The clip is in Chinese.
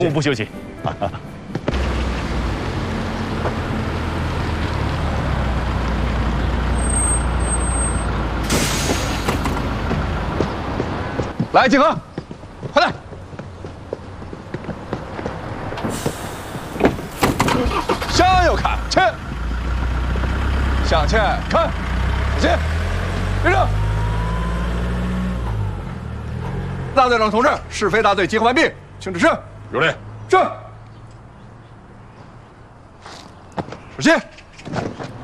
我不休息。 来，集合，快点！向右看，前，向前看，小心，立正。大队长同志，是非大队集合完毕，请指示。 有令。 是。首先。